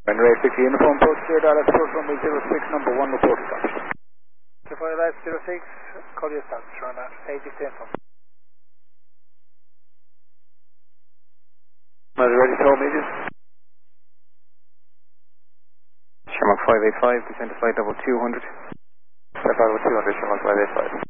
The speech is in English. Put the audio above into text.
And Ray 50 uniform post here, Dallas Post runway 06, number 1 report stop. Uniform Dallas 06, call your stop, run out, safety to info. Are you ready to hold medium? Shamrock 585, descend to flight level 200. Flight level 200, Shamrock 585.